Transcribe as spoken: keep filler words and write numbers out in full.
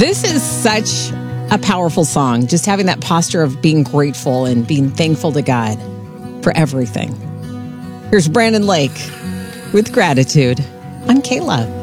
This is such a powerful song, just having that posture of being grateful and being thankful to God for everything. Here's Brandon Lake with Gratitude on K-Love.